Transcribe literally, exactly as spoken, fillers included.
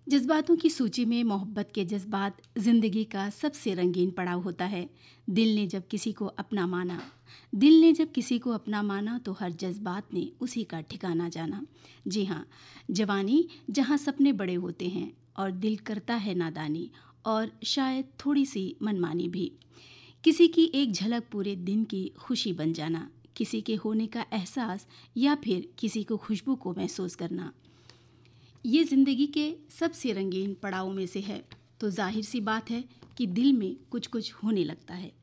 जज्बातों की सूची में मोहब्बत के जज्बात जिंदगी का सबसे रंगीन पड़ाव होता है। दिल ने जब किसी को अपना माना दिल ने जब किसी को अपना माना तो हर जज्बात ने उसी का ठिकाना जाना। जी हाँ, जवानी जहाँ सपने बड़े होते हैं और दिल करता है नादानी और शायद थोड़ी सी मनमानी भी। किसी की एक झलक पूरे दिन की खुशी बन जाना, किसी के होने का एहसास या फिर किसी को खुशबू को महसूस करना, ये ज़िंदगी के सबसे रंगीन पड़ावों में से है। तो जाहिर सी बात है कि दिल में कुछ कुछ होने लगता है।